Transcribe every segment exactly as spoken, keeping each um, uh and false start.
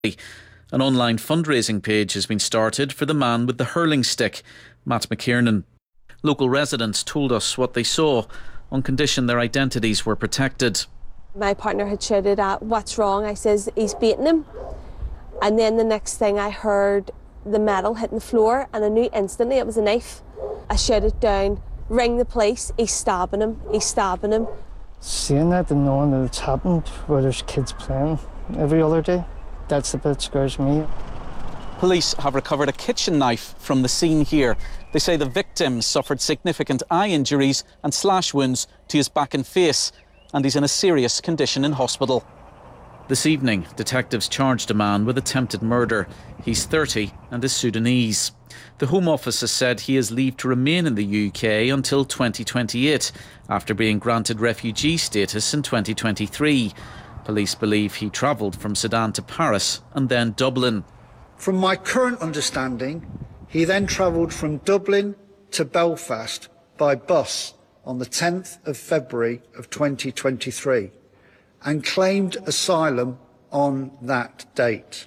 An online fundraising page has been started for the man with the hurling stick, Matt McKiernan. Local residents told us what they saw, on condition their identities were protected. My partner had shouted out, "What's wrong?" I says, "He's beating him." And then the next thing I heard the metal hitting the floor, and I knew instantly it was a knife. I shouted down, "Ring the police, he's stabbing him, he's stabbing him." Seeing that and knowing that it's happened where there's kids playing every other day, that's the bit that scares me. Police have recovered a kitchen knife from the scene here. They say the victim suffered significant eye injuries and slash wounds to his back and face, and he's in a serious condition in hospital. This evening, detectives charged a man with attempted murder. He's thirty and is Sudanese. The Home Office has said he has leave to remain in the U K until twenty twenty-eight, after being granted refugee status in twenty twenty-three. Police believe he travelled from Sudan to Paris and then Dublin. From my current understanding, he then travelled from Dublin to Belfast by bus on the tenth of February of twenty twenty-three and claimed asylum on that date.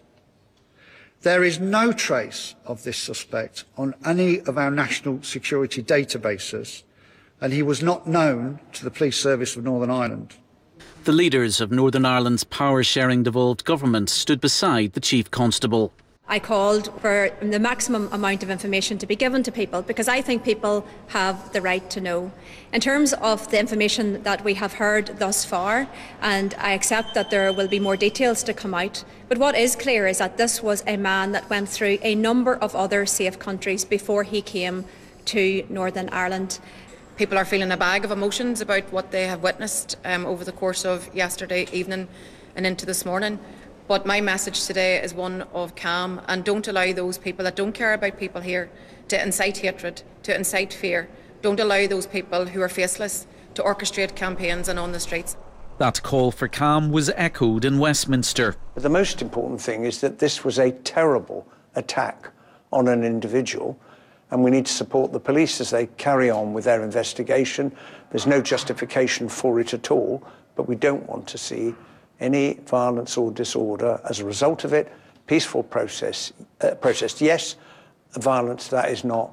There is no trace of this suspect on any of our national security databases, and he was not known to the Police Service of Northern Ireland. The leaders of Northern Ireland's power-sharing devolved government stood beside the Chief Constable. I called for the maximum amount of information to be given to people because I think people have the right to know. In terms of the information that we have heard thus far, and I accept that there will be more details to come out, but what is clear is that this was a man that went through a number of other safe countries before he came to Northern Ireland. People are feeling a bag of emotions about what they have witnessed um, over the course of yesterday evening and into this morning. But my message today is one of calm, and don't allow those people that don't care about people here to incite hatred, to incite fear. Don't allow those people who are faceless to orchestrate campaigns and on the streets. That call for calm was echoed in Westminster. The most important thing is that this was a terrible attack on an individual, and we need to support the police as they carry on with their investigation. There's no justification for it at all, but we don't want to see any violence or disorder as a result of it. Peaceful process, uh, protest, yes. Violence, that is not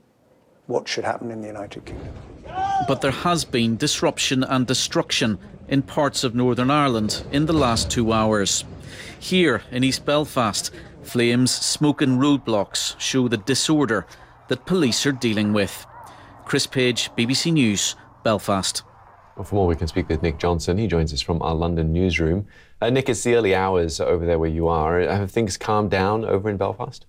what should happen in the United Kingdom. But there has been disruption and destruction in parts of Northern Ireland in the last two hours. Here in East Belfast, flames, smoke and roadblocks show the disorder that police are dealing with. Chris Page, B B C News, Belfast. Well, for more, we can speak with Nick Johnson. He joins us from our London newsroom. Uh, Nick, it's the early hours over there where you are. Have things calmed down over in Belfast?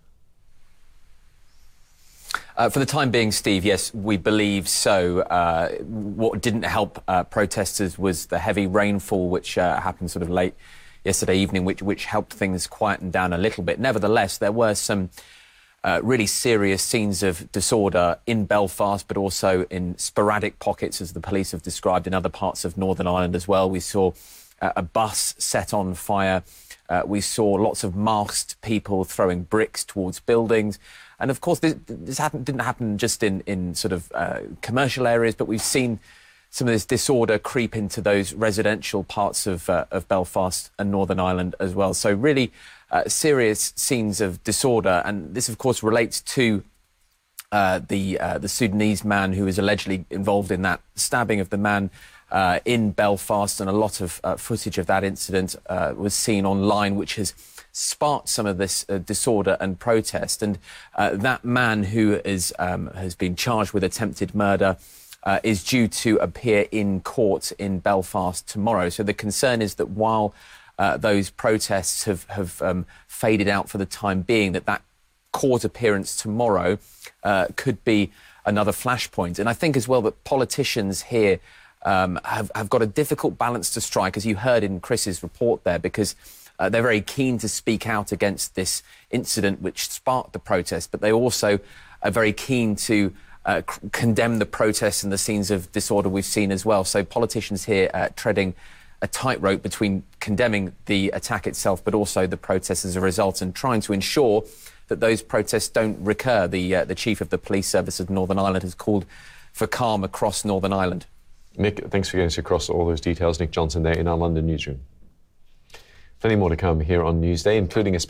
Uh, for the time being, Steve, yes, we believe so. Uh, what didn't help uh, protesters was the heavy rainfall, which uh, happened sort of late yesterday evening, which, which helped things quieten down a little bit. Nevertheless, there were some Uh, really serious scenes of disorder in Belfast, but also in sporadic pockets, as the police have described, in other parts of Northern Ireland as well. We saw uh, a bus set on fire. Uh, we saw lots of masked people throwing bricks towards buildings. And, of course, this, this happened, didn't happen just in, in sort of uh, commercial areas, but we've seen some of this disorder creep into those residential parts of, uh, of Belfast and Northern Ireland as well. So really uh, serious scenes of disorder. And this, of course, relates to uh, the, uh, the Sudanese man who is allegedly involved in that stabbing of the man uh, in Belfast. And a lot of uh, footage of that incident uh, was seen online, which has sparked some of this uh, disorder and protest. And uh, that man who is, um, has been charged with attempted murder Uh, is due to appear in court in Belfast tomorrow. So the concern is that while uh, those protests have, have um, faded out for the time being, that that court appearance tomorrow uh, could be another flashpoint. And I think as well that politicians here um, have, have got a difficult balance to strike, as you heard in Chris's report there, because uh, they're very keen to speak out against this incident which sparked the protest, but they also are very keen to Uh, condemn the protests and the scenes of disorder we've seen as well. So politicians here uh, treading a tightrope between condemning the attack itself but also the protests as a result, and trying to ensure that those protests don't recur. The, uh, the Chief of the Police Service of Northern Ireland has called for calm across Northern Ireland. Nick, thanks for getting us across all those details. Nick Johnson there in our London newsroom. Plenty more to come here on Newsday, including a